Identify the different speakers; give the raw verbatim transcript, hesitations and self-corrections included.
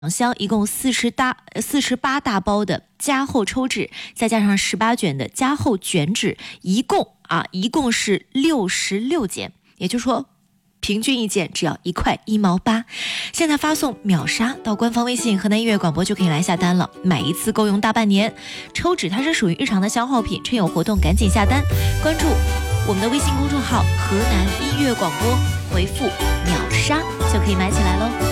Speaker 1: 箱，一共四十大四十八大包的加厚抽纸，再加上十八卷的加厚卷纸，一共啊一共是六十六件，也就是说平均一件只要一块一毛八。现在发送秒杀到官方微信河南音乐广播就可以来下单了，买一次够用大半年。抽纸它是属于日常的消耗品，趁有活动赶紧下单，关注我们的微信公众号河南音乐广播，回复秒杀就可以买起来喽。